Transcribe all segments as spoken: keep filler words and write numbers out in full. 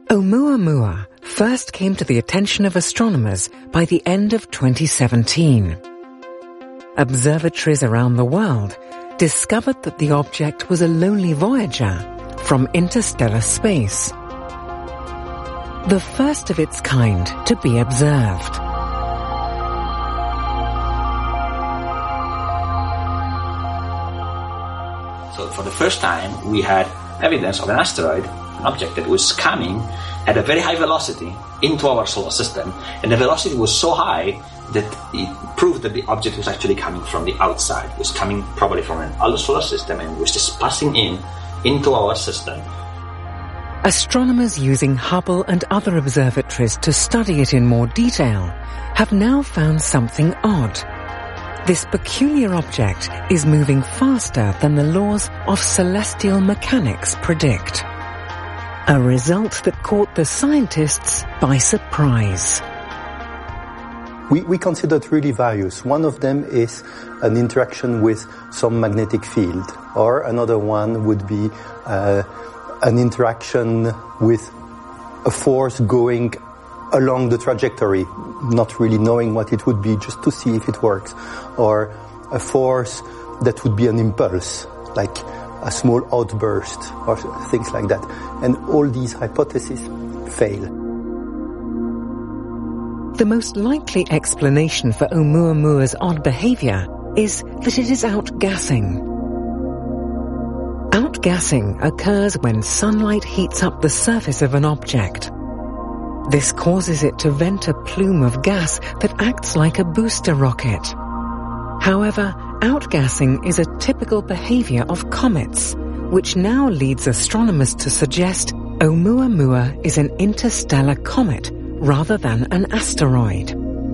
Oumuamua first came to the attention of astronomers by the end of twenty seventeen. Observatories around the world discovered that the object was a lonely voyager from interstellar space, the first of its kind to be observed. So for the first time, we had evidence of an asteroid, an object that was coming at a very high velocity into our solar system. And the velocity was so high that it proved that the object was actually coming from the outside. It was coming probably from an other solar system and was just passing in into our system. Astronomers using Hubble and other observatories to study it in more detail have now found something odd. This peculiar object is moving faster than the laws of celestial mechanics predict. A result that caught the scientists by surprise. We, we considered really various. One of them is an interaction with some magnetic field, or another one would be uh, an interaction with a force going along the trajectory, not really knowing what it would be, just to see if it works, or a force that would be an impulse, like a small outburst or things like that. And all these hypotheses fail. The most likely explanation for Oumuamua's odd behavior is that it is outgassing. Outgassing occurs when sunlight heats up the surface of an object. This causes it to vent a plume of gas that acts like a booster rocket. However, outgassing is a typical behavior of comets, which now leads astronomers to suggest Oumuamua is an interstellar comet rather than an asteroid.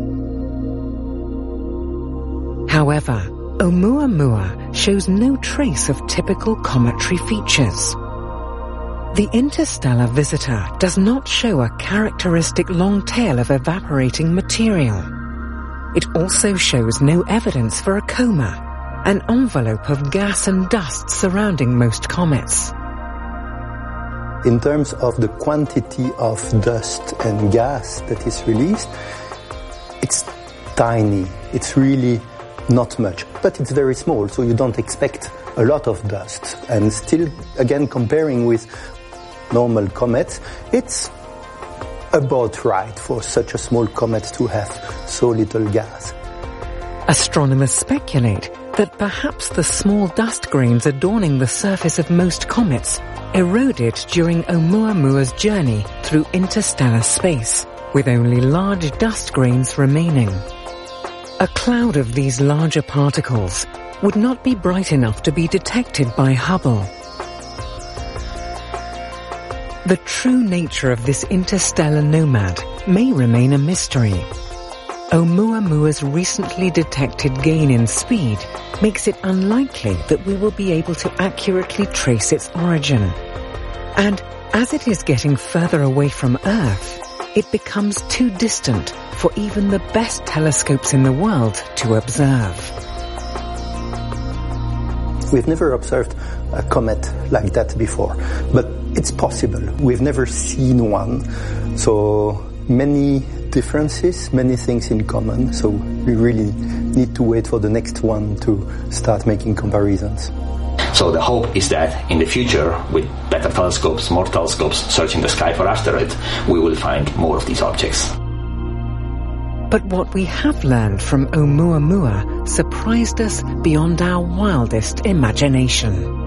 However, Oumuamua shows no trace of typical cometary features. The interstellar visitor does not show a characteristic long tail of evaporating material. It also shows no evidence for a coma, an envelope of gas and dust surrounding most comets. In terms of the quantity of dust and gas that is released, it's tiny. It's really not much, but it's very small, so you don't expect a lot of dust. And still, again, comparing with normal comets, it's about right for such a small comet to have so little gas. Astronomers speculate that perhaps the small dust grains adorning the surface of most comets eroded during Oumuamua's journey through interstellar space, with only large dust grains remaining. A cloud of these larger particles would not be bright enough to be detected by Hubble. The true nature of this interstellar nomad may remain a mystery. Oumuamua's recently detected gain in speed makes it unlikely that we will be able to accurately trace its origin. And as it is getting further away from Earth, it becomes too distant for even the best telescopes in the world to observe. We've never observed a comet like that before, but it's possible. We've never seen one, so many differences, many things in common, so we really need to wait for the next one to start making comparisons. So the hope is that in the future, with better telescopes, more telescopes searching the sky for asteroids, we will find more of these objects. But what we have learned from Oumuamua surprised us beyond our wildest imagination.